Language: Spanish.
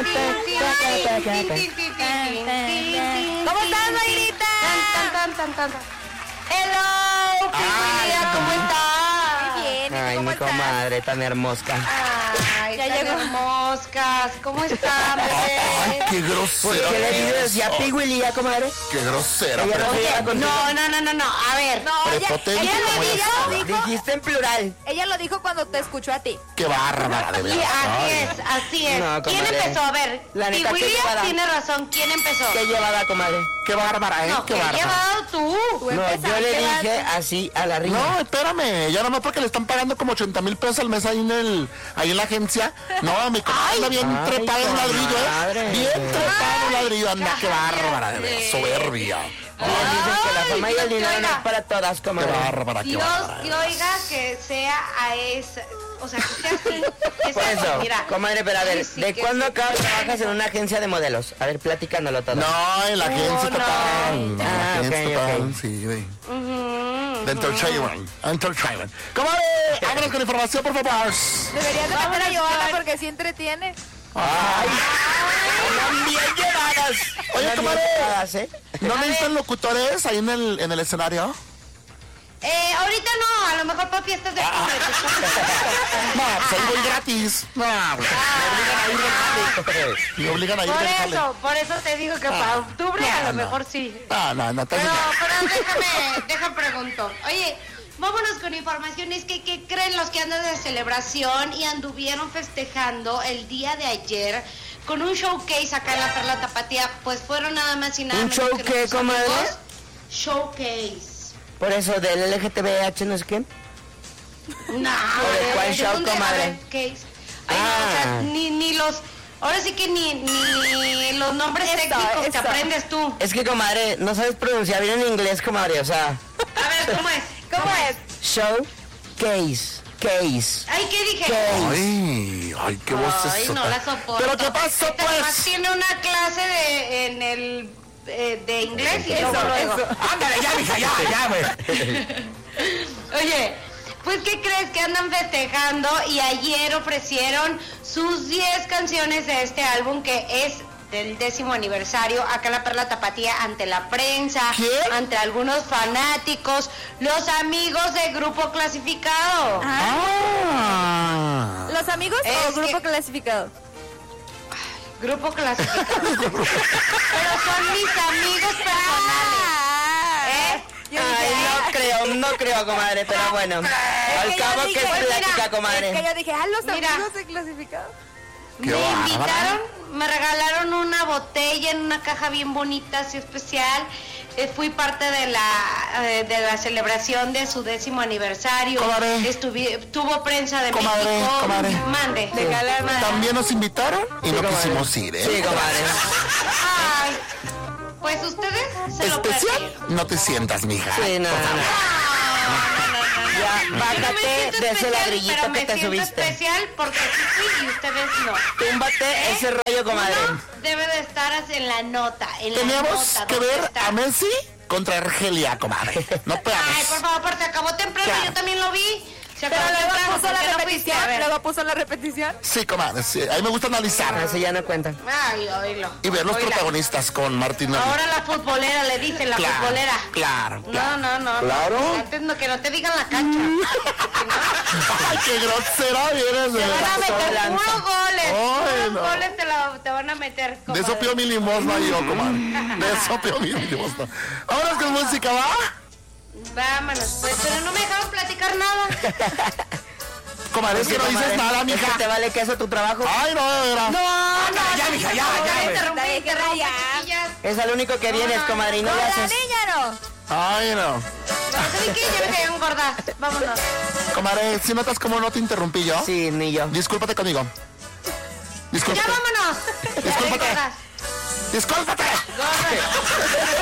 ¿Cómo estás, Mayrita? Hello, Pigulia, ¿cómo estás? Muy bien, Ay, ¿cómo mi estás? comadre tan hermosa. Ay, Ya tan llegó. hermosas. ¿Cómo están, bebé? Ay, qué ¿Por grosera. qué le dices ya Pigulia, comadre? Qué grosera. Ella no se lleva contigo. No. A ver. No, Prepotente ella como lo ella. dijo. Dijiste en plural. Ella lo dijo cuando te escuchó a ti. Qué bárbara, de Sí, verdad. Ay. así es. No, ¿Quién comadre. empezó? A ver, La neta, qué Pigulia llevada. tiene razón. ¿Quién empezó? Qué llevada, comadre. Qué bárbara, ¿eh? No, Qué que bárbara. llevado tú. Tú No, yo empezaste, le ¿verdad? dije así a la rima. No, espérame, ya nomás porque le están pagando como 80,000 pesos al mes ahí en la agencia. No, mi comadre anda bien Ay, trepada en un ladrillo, comadre. ¿eh? Bien trepada en un ladrillo, anda, qué bárbara, de verdad, soberbia. Bien, dicen que la fama y el dinero no oiga. es para todas, Qué comadre. bárbara, qué Dios bárbara. te oiga que sea a esa. O sea, que sea así. Que Por sea así, eso, mira. comadre, pero a ver, Ay, sí, ¿de que cuándo sí, acá que trabajas sí. en una agencia de modelos? A ver, platicándolo todo. No, en la agencia no. estatal. En la Ah, agencia ok, estatal, ok. sí, güey. De Entertainment. Comadre, háganos con información, por favor. Deberías de meter a Joana porque sí entretiene. Ay, andan bien llevadas. Oye, Andan comadre. bien llevadas, ¿eh? ¿No necesitan locutores ahí en el escenario? Ahorita no, a lo mejor para fiestas de octubre. No, pues ahí voy gratis. No, pues, me obligan a ir del jale. Por eso te digo que para octubre a lo mejor sí. No, Pero déjame pregunto. Oye, vámonos con informaciones que creen los que andan de celebración y anduvieron festejando el día de ayer con un showcase acá en la Perla Tapatía. Pues fueron nada más y nada ¿Un menos show que qué, nuestros comadre? amigos. Showcase. Por eso, del LGTBH, no sé qué. No, ¿de cuál ¿de show, dónde? A comadre? ver, case. Ay, no, o sea, Ah. ni los. Ahora sí que ni los nombres técnicos que aprendes tú. Es que, comadre, no sabes pronunciar bien en inglés, comadre, o sea, A ver, ¿cómo es? ¿Cómo es? show, case. Ay, ¿qué dije? Ay, qué voz Ay, no la soporto. ¿Pero qué pasó, Esta nomás pues? tiene una clase de inglés y luego. Ándale, ya, mija, ya, güey. Oye, pues ¿qué crees? Que andan festejando y ayer ofrecieron sus 10 canciones de este álbum que es del 10º aniversario acá en la Perla Tapatía ante la prensa, ¿Qué? ante algunos fanáticos, los amigos de Grupo Clasificado. Ah. ¿Los amigos Es o grupo que- clasificado? Grupo Clasificado. Pero son mis amigos personales. ¿Eh? Yo dije, Ay, no creo, comadre, pero bueno. Al que yo cabo que dije, es pues, plática, es que comadre. yo dije, los Mira. amigos de clasificado. Qué Me bárbara. invitaron, me regalaron una botella en una caja bien bonita, así especial. Fui parte de la celebración de su 10º aniversario. Comadre. Tuvo prensa de Comadre, México. comadre. Mande. También nos invitaron y no comadre. quisimos ir, ¿eh? Sí, comadre. Ay, pues ustedes se lo Especial, perdieron. no te sientas, mija. Sí, no. Ya, Yo me bájate siento de ese especial, ladrillito pero que me te siento subiste. especial porque sí fui y ustedes no. Túmbate ese rollo, comadre. Uno debe de estar en la nota. Teníamos nota, que ¿dónde ver está? a Messi contra Argelia, comadre. No Ay, podemos. por favor, se acabó temprano, Claro. yo también lo vi. Se Pero acabó luego temprano, puso la ¿por qué no fuiste? repetición. A ver. Luego puso la repetición. Sí, comadre, sí. A mí me gusta analizar Eso ya no cuenta. Ay, oílo. y ver los Oíla. protagonistas con Martín. Ahora la futbolera, le dicen la Claro, futbolera. claro, claro. No. Claro. Antes no, que no te digan la cancha. Ay, qué grosera vienes de Te van a meter lanza. puros goles. Ay, Puros no. goles te van a meter. De comadre. eso pido mi limosna yo, comadre. De eso pido mi limosna. Ahora con música, ¿va? Vámonos, pues, pero no me dejaron platicar nada. Comadre, es que no dices nada, Es que mija. te vale queso tu trabajo. Ay, no, de veras. Ya, mija, ya, Interrumpí, Ya. chiquillas. Es al único que vienes, comadre, y no ¡Con lo la haces. niña no! Ay, no. ¿Saben qué? Ya me quedé gorda. Vámonos. Comadre, si notas cómo no te interrumpí yo, Sí, ni yo. discúlpate conmigo. Ya Discúlpate. vámonos. Discúlpate. Gordas. Discúlpate. Gordas.